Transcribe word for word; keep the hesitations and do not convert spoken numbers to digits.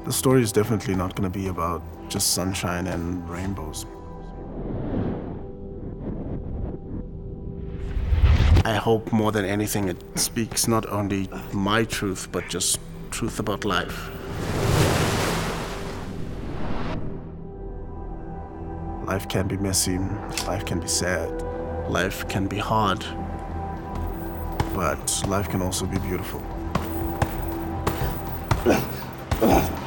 The story is definitely not going to be about just sunshine and rainbows. I hope more than anything it speaks not only my truth, but just truth about life. Life can be messy, life can be sad, life can be hard, but life can also be beautiful.